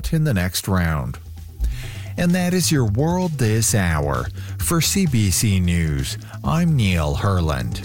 out in the next round. And that is your World This Hour. For CBC News, I'm Neil Herland.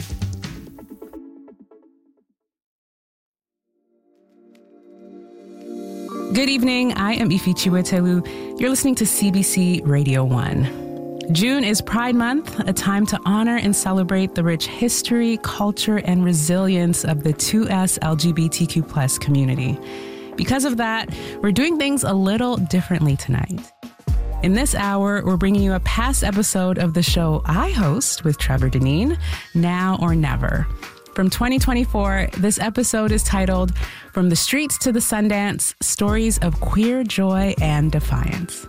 Good evening, I am Ifi Chiwetelu. You're listening to CBC Radio 1. June is Pride Month, a time to honor and celebrate the rich history, culture, and resilience of the 2S LGBTQ+ community. Because of that, we're doing things a little differently tonight. In this hour, we're bringing you a past episode of the show I host with Trevor Deneen, Now or Never. From 2024, this episode is titled From the Streets to the Sundance, Stories of Queer Joy and Defiance.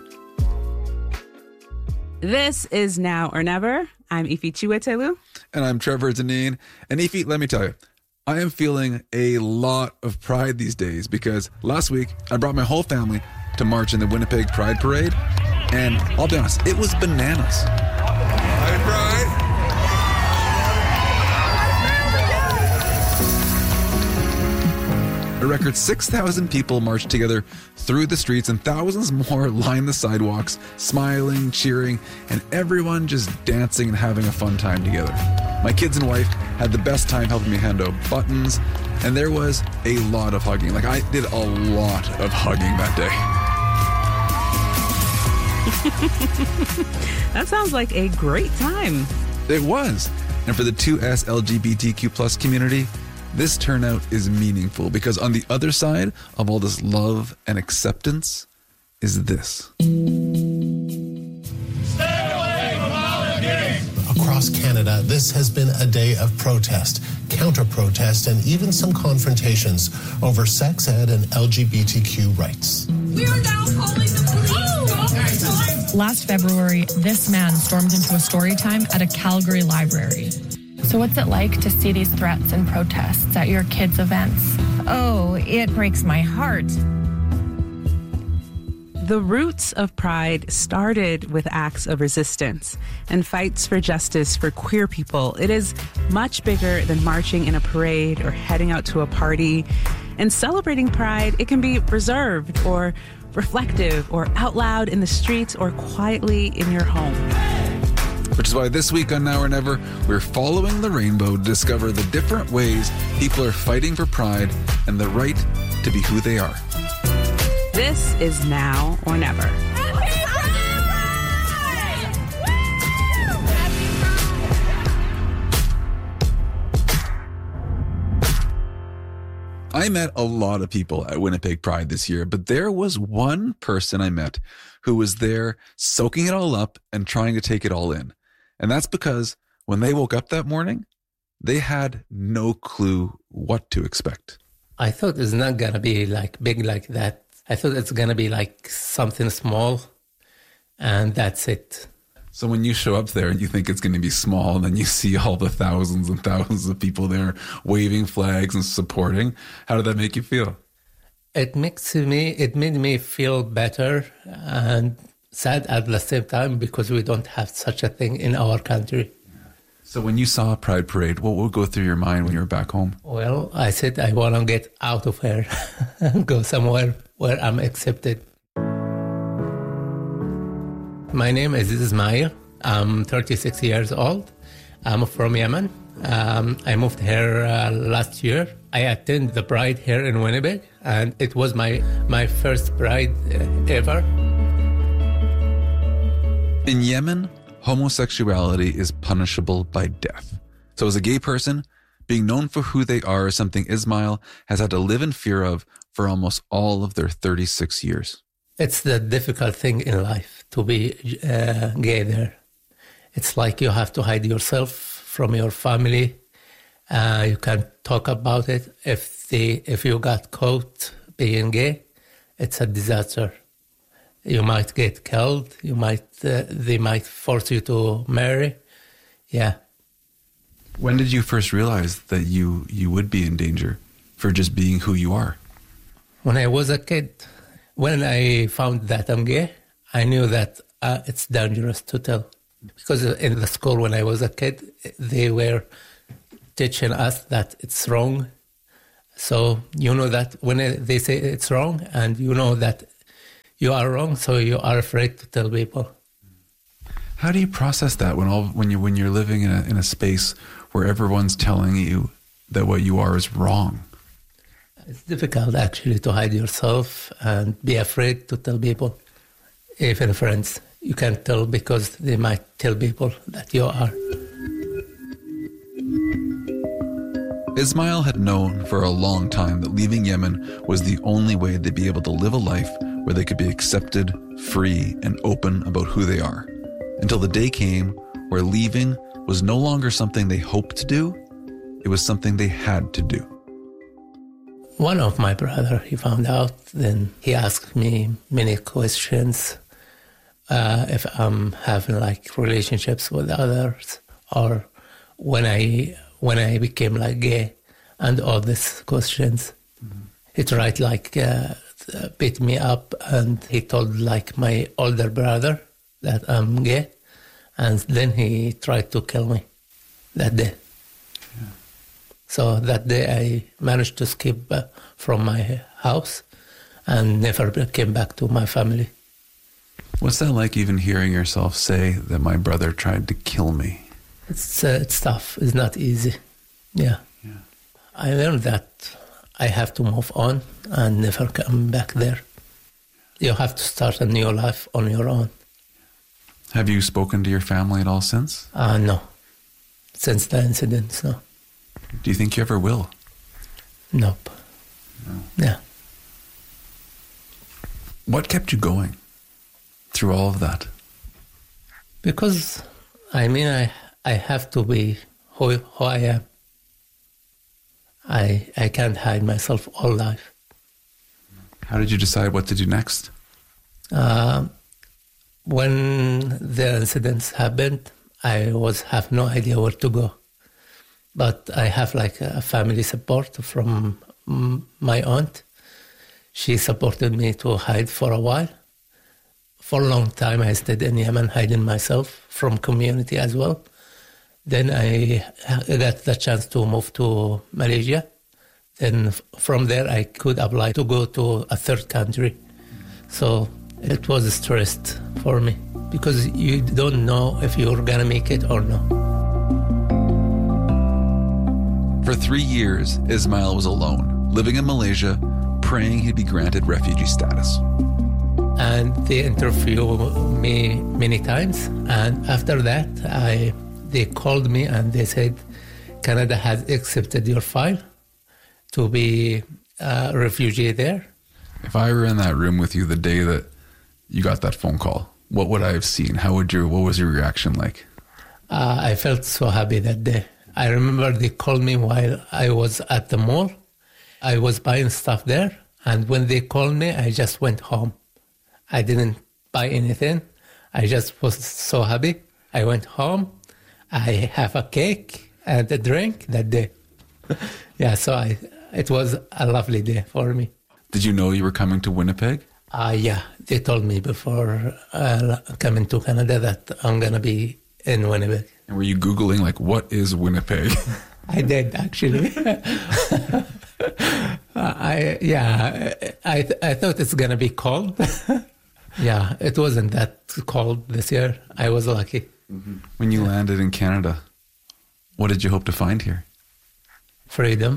This is Now or Never. I'm Ifi Chiwetelu. And I'm Trevor Deneen. And Ifi, let me tell you, I am feeling a lot of pride these days because last week I brought my whole family to march in the Winnipeg Pride Parade. And I'll be honest, it was bananas. Hi, Pride. A record 6,000 people marched together through the streets and thousands more lined the sidewalks, smiling, cheering, and everyone just dancing and having a fun time together. My kids and wife had the best time helping me hand out buttons, and there was a lot of hugging. Like, I did a lot of hugging that day. That sounds like a great time. It was. And for the 2S LGBTQ+ community, this turnout is meaningful because on the other side of all this love and acceptance is this. Stay away from politics! Across Canada, this has been a day of protest, counter-protest, and even some confrontations over sex ed and LGBTQ rights. We are now calling the police. Last February, this man stormed into a story time at a Calgary library. So what's it like to see these threats and protests at your kids' events? Oh, it breaks my heart. The roots of Pride started with acts of resistance and fights for justice for queer people. It is much bigger than marching in a parade or heading out to a party. And celebrating Pride, it can be reserved or reflective or out loud in the streets or quietly in your home. Which is why this week on Now or Never, we're following the rainbow to discover the different ways people are fighting for pride and the right to be who they are. This is Now or Never. I met a lot of people at Winnipeg Pride this year, but there was one person I met who was there soaking it all up and trying to take it all in. And that's because when they woke up that morning, they had no clue what to expect. I thought it's not going to be like big like that. I thought it's going to be like something small and that's it. So when you show up there and you think it's going to be small and then you see all the thousands and thousands of people there waving flags and supporting, how did that make you feel? It made me feel better and sad at the same time because we don't have such a thing in our country. So when you saw a Pride Parade, what would go through your mind when you were back home? Well, I said I want to get out of here and go somewhere where I'm accepted. My name is Ismail. I'm 36 years old. I'm from Yemen. I moved here last year. I attended the Pride here in Winnipeg, and it was my first Pride ever. In Yemen, homosexuality is punishable by death. So as a gay person, being known for who they are is something Ismail has had to live in fear of for almost all of their 36 years. It's the difficult thing in life to be gay there. It's like you have to hide yourself from your family. You can't talk about it. If you got caught being gay, it's a disaster. You might get killed. They might force you to marry. Yeah. When did you first realize that you would be in danger for just being who you are? When I was a kid. When I found that I'm gay, I knew that it's dangerous to tell. Because in the school when I was a kid, they were teaching us that it's wrong. So you know that when they say it's wrong and you know that you are wrong, so you are afraid to tell people. How do you process that when you're living in a space where everyone's telling you that what you are is wrong? It's difficult actually to hide yourself and be afraid to tell people. Even friends, you can't tell because they might tell people that you are. Ismail had known for a long time that leaving Yemen was the only way they'd be able to live a life where they could be accepted, free, and open about who they are. Until the day came where leaving was no longer something they hoped to do, it was something they had to do. One of my brother, he found out, then he asked me many questions if I'm having like relationships with others or when I became like gay and all these questions. Mm-hmm. He tried like beat me up and he told like my older brother that I'm gay and then he tried to kill me that day. Yeah. So that day I managed to escape from my house and never came back to my family. What's that like even hearing yourself say that my brother tried to kill me? It's tough. It's not easy. Yeah. I learned that I have to move on and never come back there. You have to start a new life on your own. Have you spoken to your family at all since? No. Since the incident, no. Do you think you ever will? Nope. No. Yeah. What kept you going through all of that? Because, I mean, I have to be who I am. I can't hide myself all life. How did you decide what to do next? When the incidents happened, I have no idea where to go. But I have like a family support from my aunt. She supported me to hide for a while. For a long time, I stayed in Yemen, hiding myself from community as well. Then I got the chance to move to Malaysia. Then from there, I could apply to go to a third country. So it was stressed for me because you don't know if you're going to make it or not. For 3 years, Ismail was alone, living in Malaysia, praying he'd be granted refugee status. And they interviewed me many times. And after that, they called me and they said, Canada has accepted your file to be a refugee there. If I were in that room with you the day that you got that phone call, what would I have seen? What was your reaction like? I felt so happy that day. I remember they called me while I was at the mall. I was buying stuff there. And when they called me, I just went home. I didn't buy anything. I just was so happy. I went home. I have a cake and a drink that day. Yeah, so it was a lovely day for me. Did you know you were coming to Winnipeg? Yeah, they told me before coming to Canada that I'm going to be in Winnipeg. And were you Googling, like, what is Winnipeg? I did, actually. I thought it's going to be cold. Yeah, it wasn't that cold this year. I was lucky. Mm-hmm. When you landed in Canada, what did you hope to find here? Freedom.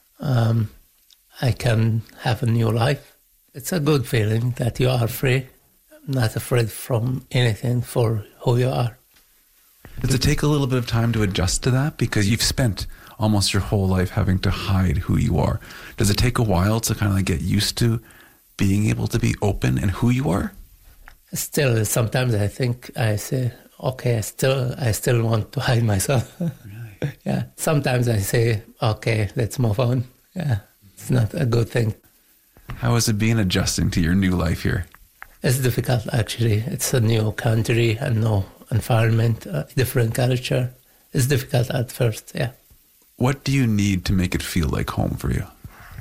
I can have a new life. It's a good feeling that you are free, not afraid from anything for who you are. Does it take a little bit of time to adjust to that? Because you've spent almost your whole life having to hide who you are. Does it take a while to kind of like get used to being able to be open and who you are? Still, sometimes I think I say, okay, I still want to hide myself. Really? Yeah. Sometimes I say, okay, let's move on. Yeah. It's not a good thing. How has it been adjusting to your new life here? It's difficult, actually. It's a new country, a new environment, a different culture. It's difficult at first, yeah. What do you need to make it feel like home for you?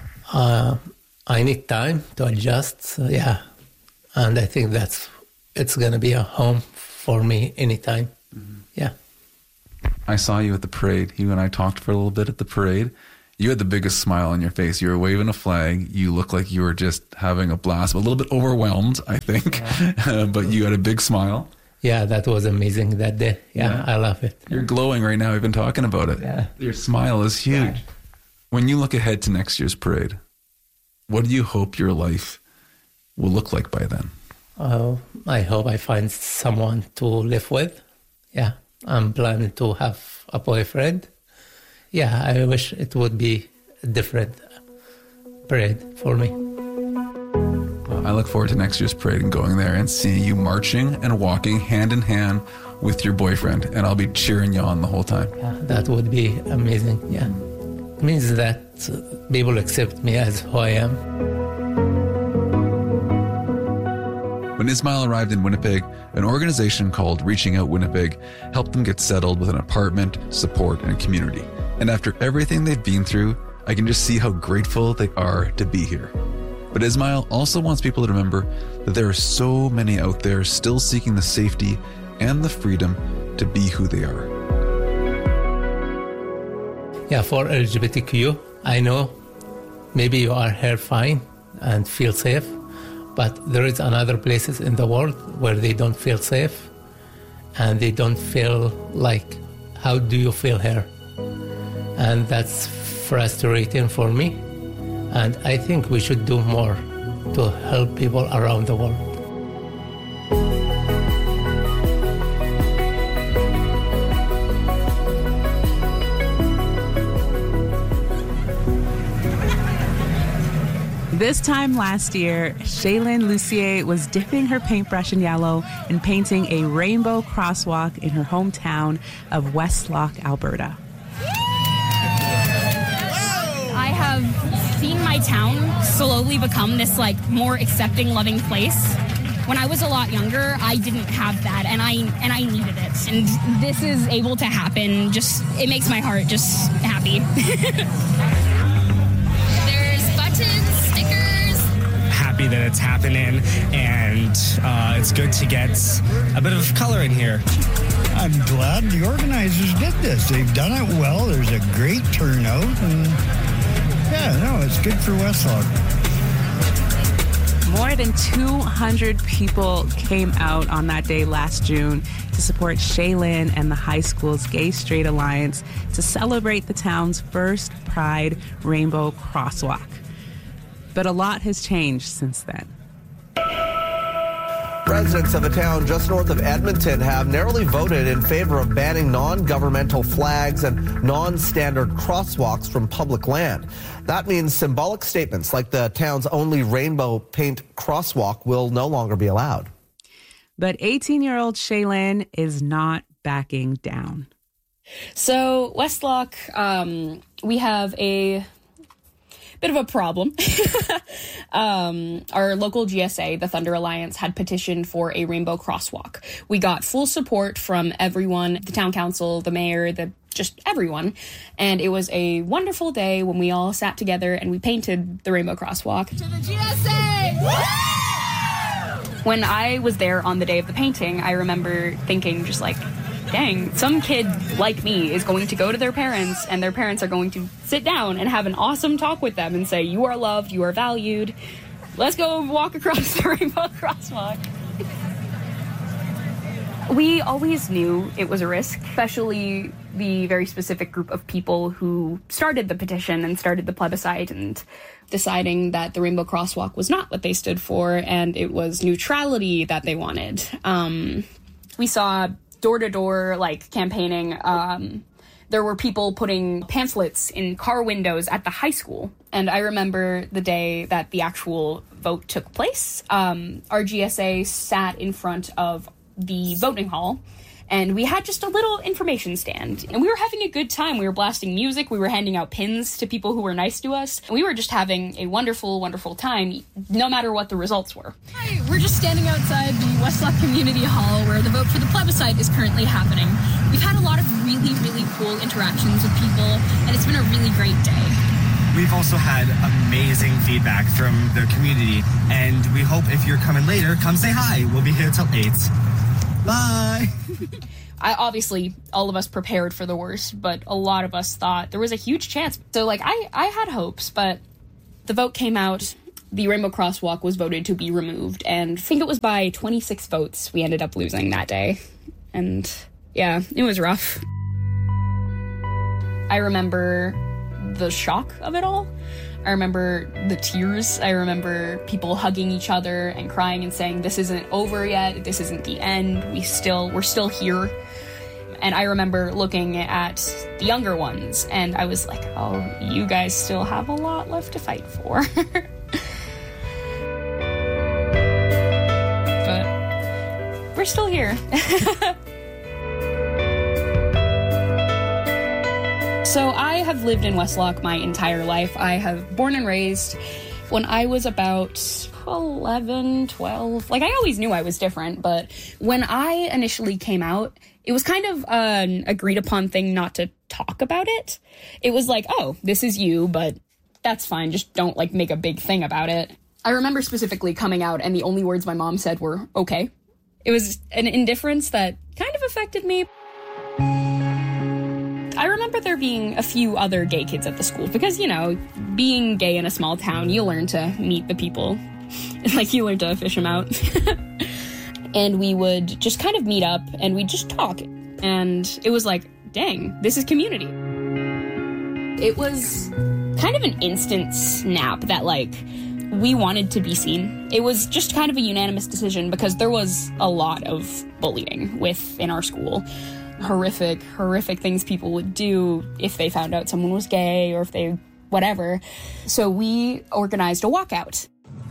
I need time to adjust, yeah. And I think it's going to be a home for me anytime, yeah. I saw you at the parade. You and I talked for a little bit at the parade. You had the biggest smile on your face. You were waving a flag. You looked like you were just having a blast, a little bit overwhelmed, I think, but you had a big smile. Yeah, that was amazing that day. Yeah, I love it. You're glowing right now. We've been talking about it. Yeah. Your smile is huge. Yeah. When you look ahead to next year's parade, what do you hope your life will look like by then? I hope I find someone to live with. Yeah, I'm planning to have a boyfriend. Yeah, I wish it would be a different parade for me. I look forward to next year's parade and going there and seeing you marching and walking hand in hand with your boyfriend, and I'll be cheering you on the whole time. Yeah, that would be amazing. Yeah, it means that people accept me as who I am. When Ismail arrived in Winnipeg, an organization called Reaching Out Winnipeg helped them get settled with an apartment, support, and community. And after everything they've been through, I can just see how grateful they are to be here. But Ismail also wants people to remember that there are so many out there still seeking the safety and the freedom to be who they are. Yeah, for LGBTQ, I know maybe you are here fine and feel safe, but there is another places in the world where they don't feel safe and they don't feel like, how do you feel here? And that's frustrating for me. And I think we should do more to help people around the world. This time last year, Shaylin Lucier was dipping her paintbrush in yellow and painting a rainbow crosswalk in her hometown of Westlock, Alberta. I have seen my town slowly become this more accepting, loving place. When I was a lot younger, I didn't have that, and I needed it. And this is able to happen. It makes my heart just happy. There's buttons, stickers. Happy that it's happening, and it's good to get a bit of color in here. I'm glad the organizers did this. They've done it well. There's a great turnout, and it's good for Westlock. More than 200 people came out on that day last June to support Shaylin and the high school's Gay Straight Alliance to celebrate the town's first Pride Rainbow Crosswalk. But a lot has changed since then. Residents of a town just north of Edmonton have narrowly voted in favor of banning non-governmental flags and non-standard crosswalks from public land. That means symbolic statements like the town's only rainbow paint crosswalk will no longer be allowed. But 18-year-old Shaylin is not backing down. So Westlock, we have a bit of a problem. Our local GSA, the Thunder Alliance, had petitioned for a rainbow crosswalk. We got full support from everyone, the town council, the mayor, just everyone. And it was a wonderful day when we all sat together and we painted the rainbow crosswalk. To the GSA! Woo! When I was there on the day of the painting, I remember thinking dang, some kid like me is going to go to their parents, and their parents are going to sit down and have an awesome talk with them and say, you are loved, you are valued. Let's go walk across the rainbow crosswalk. We always knew it was a risk, especially the very specific group of people who started the petition and started the plebiscite and deciding that the rainbow crosswalk was not what they stood for and it was neutrality that they wanted. We saw door-to-door campaigning. There were people putting pamphlets in car windows at the high school. And I remember the day that the actual vote took place. Our GSA sat in front of the voting hall, and we had just a little information stand. And we were having a good time. We were blasting music. We were handing out pins to people who were nice to us. And we were just having a wonderful, wonderful time, no matter what the results were. Hi, we're just standing outside the Westlock Community Hall where the vote for the plebiscite is currently happening. We've had a lot of really, really cool interactions with people, and it's been a really great day. We've also had amazing feedback from the community, and we hope if you're coming later, come say hi. We'll be here till 8. Bye. Obviously, all of us prepared for the worst, but a lot of us thought there was a huge chance. So, like, I had hopes, but the vote came out. The Rainbow Crosswalk was voted to be removed, and I think it was by 26 votes we ended up losing that day. And, yeah, it was rough. I remember the shock of it all. I remember the tears. I remember people hugging each other and crying and saying, this isn't over yet, this isn't the end, we're still here. And I remember looking at the younger ones, and I was like, oh, you guys still have a lot left to fight for. But we're still here. So I have lived in Westlock my entire life. I have born and raised. When I was about 11, 12, like I always knew I was different, but when I initially came out, it was kind of an agreed upon thing not to talk about it. It was like, oh, this is you, but that's fine. Just don't like make a big thing about it. I remember specifically coming out and the only words my mom said were, okay. It was an indifference that kind of affected me. I remember there being a few other gay kids at the school because, you know, being gay in a small town, you learn to meet the people. Like, you learn to fish them out. And we would just kind of meet up and we'd just talk. And it was like, dang, this is community. It was kind of an instant snap that, like, we wanted to be seen. It was just kind of a unanimous decision because there was a lot of bullying within our school. Horrific things people would do if they found out someone was gay or if they whatever. So we organized a walkout.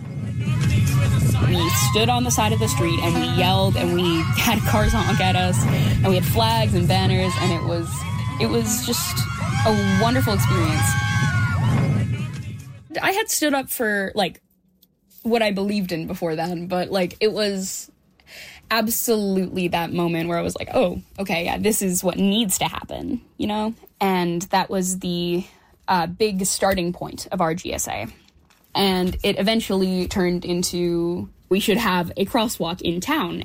We stood on the side of the street and we yelled and we had cars honk at us and we had flags and banners, and it was just a wonderful experience. I had stood up for like what I believed in before then, but like it was absolutely that moment where I was like, oh, okay, yeah, this is what needs to happen, you know? And that was the big starting point of our GSA. And it eventually turned into, we should have a crosswalk in town.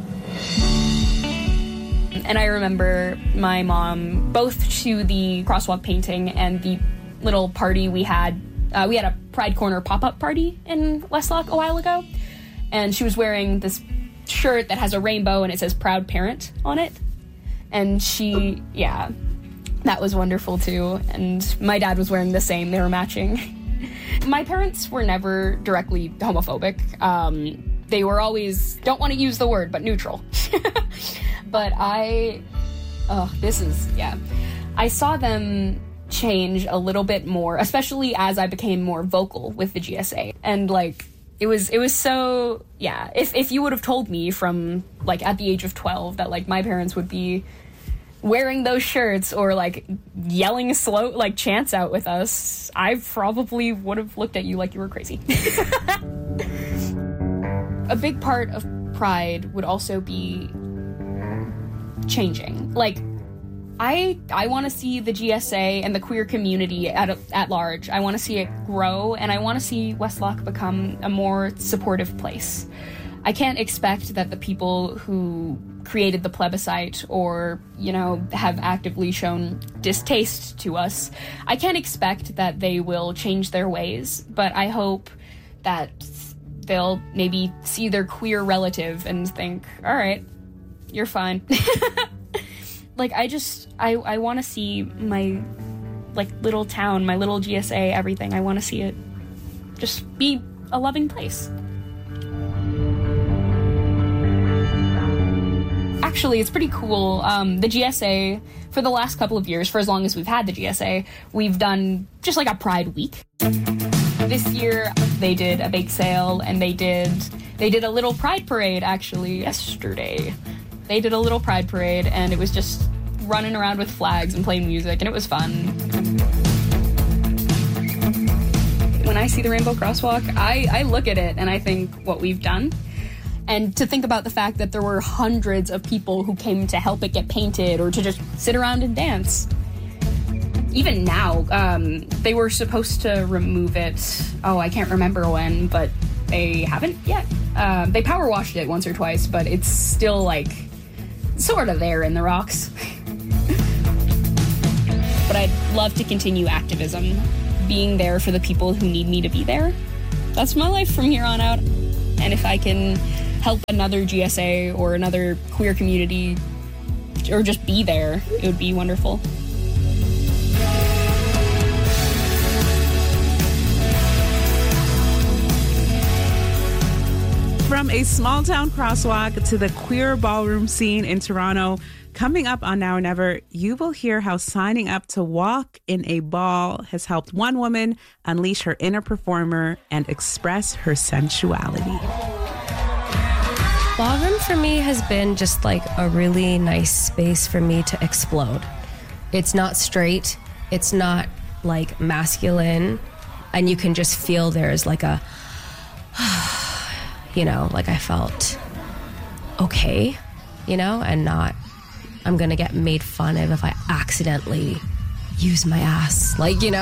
And I remember my mom, both to the crosswalk painting and the little party we had a Pride Corner pop-up party in Westlock a while ago. And she was wearing this shirt that has a rainbow and it says Proud Parent on it. And that was wonderful too. And my dad was wearing the same, they were matching. My parents were never directly homophobic. They were always, don't want to use the word, but neutral. But I saw them change a little bit more, especially as I became more vocal with the GSA. And like, it was so, yeah, if you would have told me from like at the age of 12 that like my parents would be wearing those shirts or like yelling slow like chants out with us, I probably would have looked at you like you were crazy. A big part of Pride would also be changing. Like, I want to see the GSA and the queer community at large. I want to see it grow, and I want to see Westlock become a more supportive place. I can't expect that the people who created the plebiscite or, you know, have actively shown distaste to us, I can't expect that they will change their ways, but I hope that they'll maybe see their queer relative and think, all right, you're fine. Like, I want to see my, like, little town, my little GSA, everything. I want to see it just be a loving place. Actually, it's pretty cool. The GSA, for the last couple of years, for as long as we've had the GSA, we've done just like a Pride Week. This year, they did a bake sale, and they did a little Pride Parade, actually, yesterday. They did a little Pride Parade, and it was just running around with flags and playing music, and it was fun. When I see the Rainbow Crosswalk, I look at it and I think what we've done. And to think about the fact that there were hundreds of people who came to help it get painted or to just sit around and dance. Even now, they were supposed to remove it. Oh, I can't remember when, but they haven't yet. They power washed it once or twice, but it's still like sort of there in the rocks. But I'd love to continue activism, being there for the people who need me to be there. That's my life from here on out. And if I can help another GSA or another queer community, or just be there, it would be wonderful. From a small town crosswalk to the queer ballroom scene in Toronto, coming up on Now or Never, you will hear how signing up to walk in a ball has helped one woman unleash her inner performer and express her sensuality. Ballroom for me has been just like a really nice space for me to explode. It's not straight, it's not like masculine, and you can just feel there's like a like I felt okay, and not, I'm gonna get made fun of if I accidentally use my ass,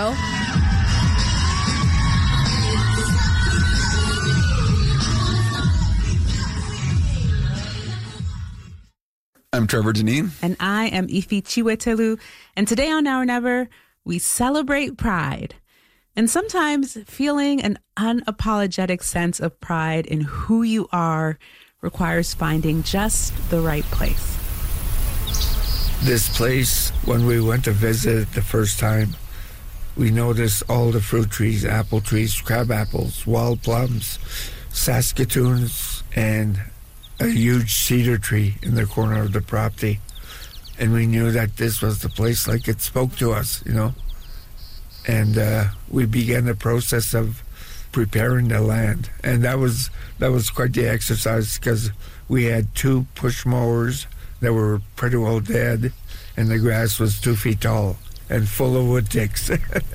I'm Trevor Deneen. And I am Ifi Chiwetelu. And today on Now or Never, we celebrate pride. And sometimes feeling an unapologetic sense of pride in who you are requires finding just the right place. This place, when we went to visit it the first time, we noticed all the fruit trees, apple trees, crab apples, wild plums, Saskatoons, and a huge cedar tree in the corner of the property. And we knew that this was the place, like it spoke to us, And we began the process of preparing the land. And that was quite the exercise, because we had 2 push mowers that were pretty well dead, and the grass was 2 feet tall and full of wood ticks.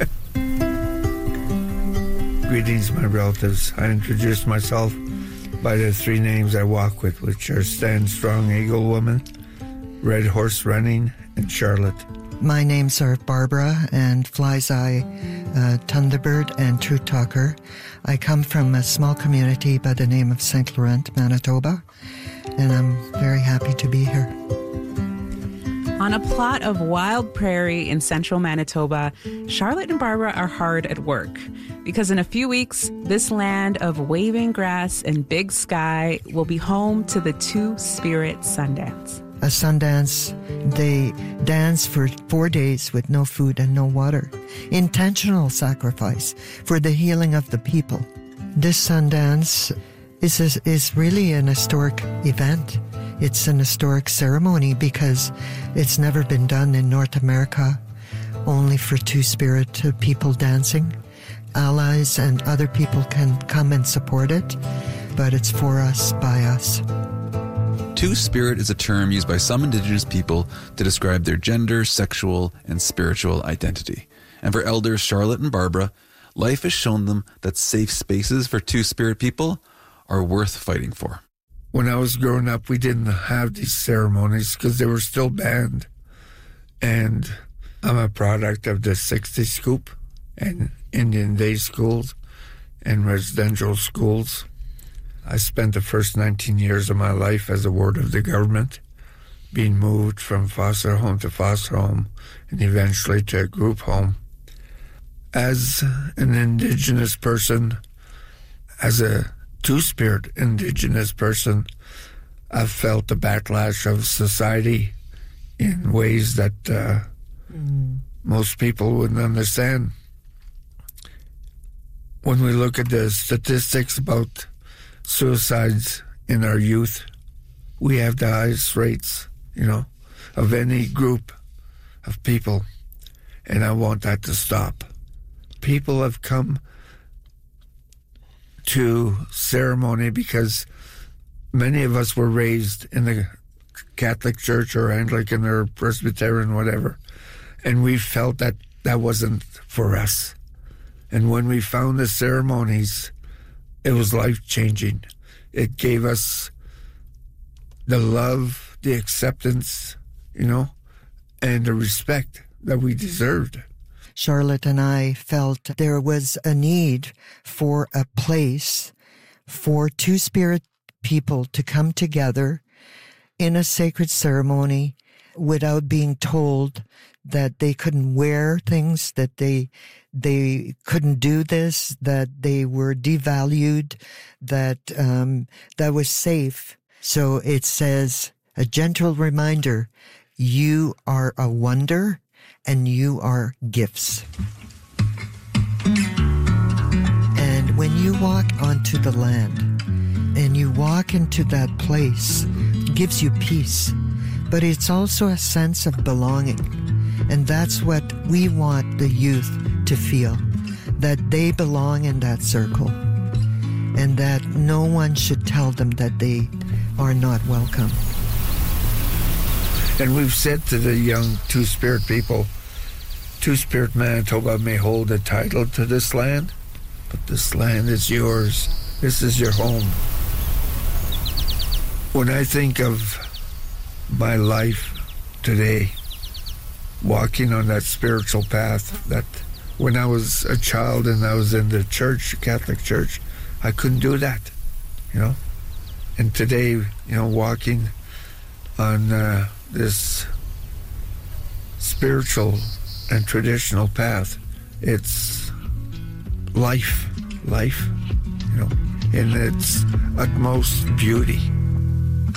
Greetings, my relatives. I introduced myself by the 3 names I walk with, which are Stand Strong Eagle Woman, Red Horse Running, and Charlotte. My names are Barbara and Fly's Eye, Thunderbird, and Truth Talker. I come from a small community by the name of St. Laurent, Manitoba, and I'm very happy to be here. On a plot of wild prairie in central Manitoba, Charlotte and Barbara are hard at work, because in a few weeks, this land of waving grass and big sky will be home to the Two-Spirit Sundance. A Sundance, they dance for 4 days with no food and no water. Intentional sacrifice for the healing of the people. This Sundance is really an historic event. It's an historic ceremony because it's never been done in North America, only for Two-Spirit people dancing. Allies and other people can come and support it, but it's for us, by us. Two-Spirit is a term used by some Indigenous people to describe their gender, sexual, and spiritual identity. And for elders Charlotte and Barbara, life has shown them that safe spaces for Two-Spirit people are worth fighting for. When I was growing up, we didn't have these ceremonies because they were still banned. And I'm a product of the 60 Scoop and Indian day schools and residential schools. I spent the first 19 years of my life as a ward of the government, being moved from foster home to foster home and eventually to a group home. As an Indigenous person, as a Two-Spirit Indigenous person, I've felt the backlash of society in ways that most people wouldn't understand. When we look at the statistics about suicides in our youth, we have the highest rates, of any group of people. And I want that to stop. People have come to ceremony because many of us were raised in the Catholic Church or Anglican or Presbyterian, whatever. And we felt that that wasn't for us. And when we found the ceremonies, it was life-changing. It gave us the love, the acceptance, and the respect that we deserved. Charlotte and I felt there was a need for a place for Two-Spirit people to come together in a sacred ceremony without being told that they couldn't wear things, that they couldn't do this, that they were devalued, that that was safe. So it says, a gentle reminder, you are a wonder and you are gifts. And when you walk onto the land and you walk into that place, it gives you peace, but it's also a sense of belonging. And that's what we want the youth to feel, that they belong in that circle and that no one should tell them that they are not welcome. And we've said to the young Two-Spirit people, Two-Spirit Manitoba may hold a title to this land, but this land is yours. This is your home. When I think of my life today, walking on that spiritual path, that when I was a child and I was in the church, Catholic Church, I couldn't do that, you know. And today, you know, walking on this spiritual and traditional path, it's life, you know, in its utmost beauty.